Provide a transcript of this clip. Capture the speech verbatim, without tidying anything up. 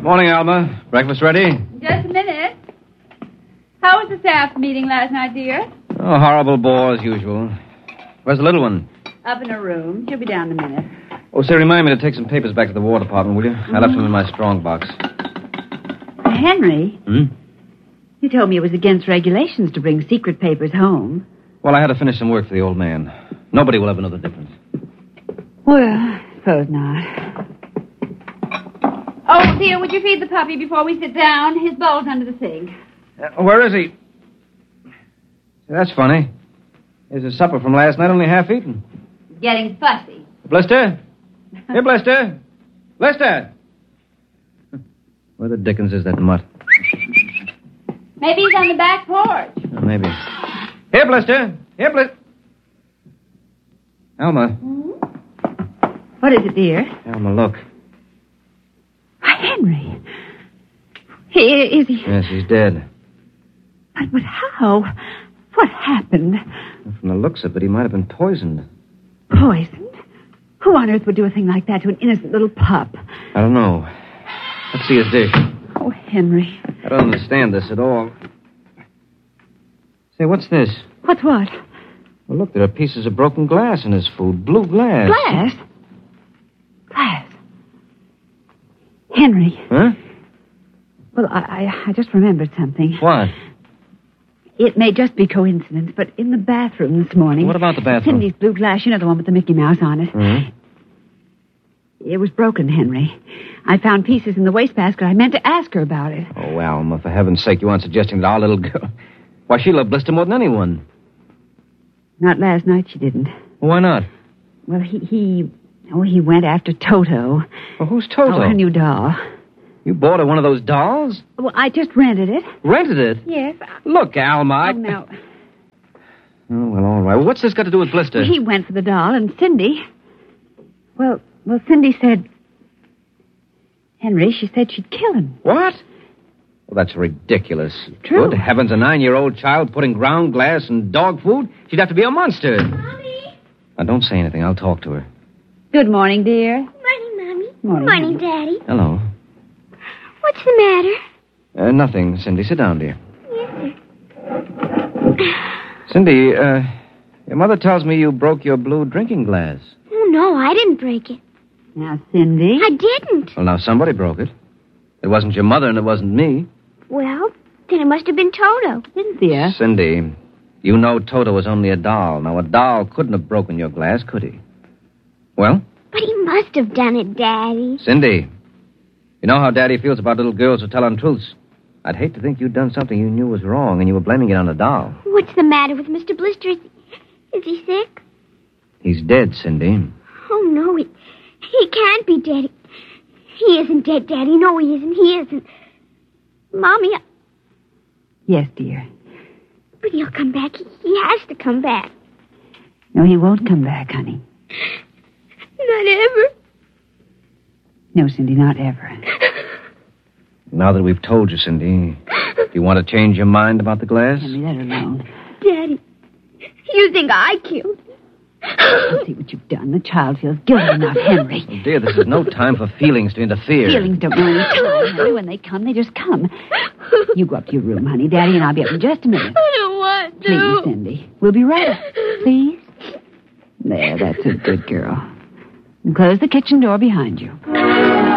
Morning, Alma. Breakfast ready? Just a minute. How was the staff meeting last night, dear? Oh, horrible bore as usual. Where's the little one? Up in her room. She'll be down in a minute. Oh, say, remind me to take some papers back to the War Department, will you? Mm-hmm. I left them in my strong box. Henry? Hmm? You told me it was against regulations to bring secret papers home. Well, I had to finish some work for the old man. Nobody will ever know the difference. Well, I suppose not. Oh, dear, would you feed the puppy before we sit down? His bowl's under the sink. Uh, where is he? That's funny. Here's his supper from last night, only half eaten. Getting fussy. Blister? Here, Blister. Blister! Where the dickens is that mutt? Maybe he's on the back porch. Oh, maybe. Here, Blister. Here, Blister. Alma. Hmm? What is it, dear? Alma, look. Henry. He, is he? Yes, he's dead. But, but how? What happened? From the looks of it, he might have been poisoned. Poisoned? Who on earth would do a thing like that to an innocent little pup? I don't know. Let's see his dish. Oh, Henry. I don't understand this at all. Say, what's this? What's what? Well, look, there are pieces of broken glass in his food. Blue glass. Glass? Glass. Henry. Huh? Well, I, I, I just remembered something. What? It may just be coincidence, but in the bathroom this morning... What about the bathroom? Cindy's blue glass, you know, the one with the Mickey Mouse on it. Mm-hmm. It was broken, Henry. I found pieces in the wastebasket. I meant to ask her about it. Oh, Alma, for heaven's sake, you aren't suggesting that our little girl... Why, she loved Blister more than anyone. Not last night, she didn't. Well, why not? Well, he... he oh, he went after Toto. Well, who's Toto? Oh, her new doll. You bought her one of those dolls? Well, I just rented it. Rented it? Yes. Look, Alma, I... Oh, no. Oh, well, all right. Well, what's this got to do with Blister? He went for the doll, and Cindy... Well, well, Cindy said... Henry, she said she'd kill him. What? Well, that's ridiculous. True. Good heavens, a nine-year-old child putting ground glass in dog food? She'd have to be a monster. Mommy. Now, don't say anything. I'll talk to her. Good morning, dear. Morning, Mommy. Morning, Morning, Daddy. Hello. What's the matter? Uh, nothing, Cindy. Sit down, dear. Yes, sir. Cindy, uh, your mother tells me you broke your blue drinking glass. Oh, no, I didn't break it. Now, Cindy... I didn't. Well, now, somebody broke it. It wasn't your mother, and it wasn't me. Well, then it must have been Toto. Cynthia. Cindy, you know Toto was only a doll. Now, a doll couldn't have broken your glass, could he? Well? But he must have done it, Daddy. Cindy, you know how Daddy feels about little girls who tell untruths. I'd hate to think you'd done something you knew was wrong, and you were blaming it on a doll. What's the matter with Mister Blister? Is, is he sick? He's dead, Cindy. Oh, no, he, he can't be dead. He isn't dead, Daddy. No, he isn't. He isn't. Mommy, I... Yes, dear. But he'll come back. He, he has to come back. No, he won't come back, honey. Not ever. No, Cindy, not ever. Now that we've told you, Cindy, do you want to change your mind about the glass? Henry, let her alone. Daddy, you think I killed him? I'll see what you've done. The child feels guilty enough, Henry. Oh, dear, this is no time for feelings to interfere. Feelings don't know any time, honey. When they come, they just come. You go up to your room, honey. Daddy and I'll be up in just a minute. I don't want to. Please, Cindy. We'll be right up. Please? There, that's a good girl. And close the kitchen door behind you.